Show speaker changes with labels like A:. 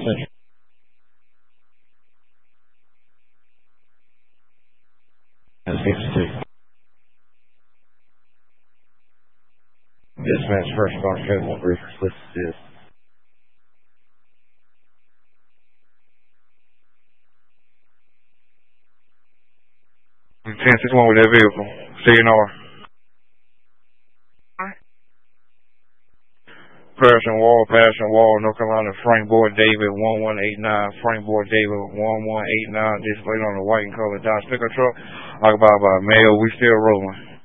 A: Central. That's 52. Dispatch first on code 3 for Swift Assist. 1061 with that vehicle. CNR. Passion Wall, North Carolina, Frank Boyd David 1189, Frank Boyd David 1189, displayed on the white and colored Dodge pickup truck, occupied by a male. We still rolling.